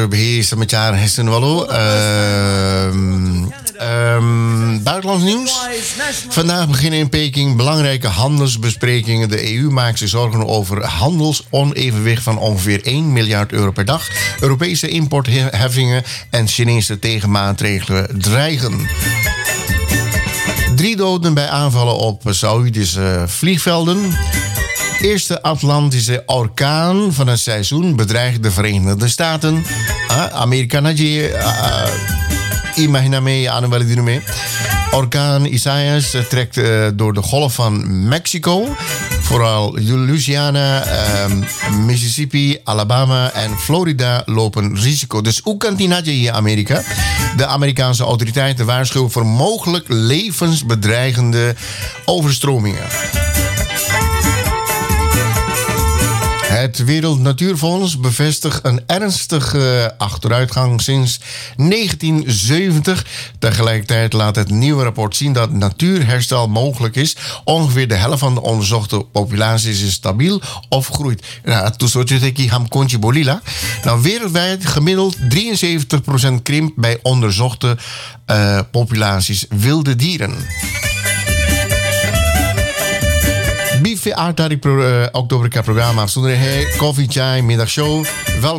beheersen met jaar hessen wallo. Buitenlands nieuws. Vandaag beginnen in Peking belangrijke handelsbesprekingen. De EU maakt zich zorgen over handelsonevenwicht van ongeveer 1 miljard euro per dag. Europese importheffingen en Chinese tegenmaatregelen dreigen. 3 doden bij aanvallen op Saoedische vliegvelden. Eerste Atlantische orkaan van het seizoen bedreigt de Verenigde Staten. Amerika naje imaginame aan Orkaan Isaias trekt door de golf van Mexico. Vooral Louisiana, Mississippi, Alabama en Florida lopen risico. Dus hoe kan die naje hier Amerika? De Amerikaanse autoriteiten waarschuwen voor mogelijk levensbedreigende overstromingen. Het Wereld Natuurfonds bevestigt een ernstige achteruitgang sinds 1970. Tegelijkertijd laat het nieuwe rapport zien dat natuurherstel mogelijk is. Ongeveer de helft van de onderzochte populaties is stabiel of groeit. Nou, wereldwijd gemiddeld 73% krimp bij onderzochte populaties wilde dieren. Bife 8 oktober programma. Koffie, chai, middagshow. Welkom.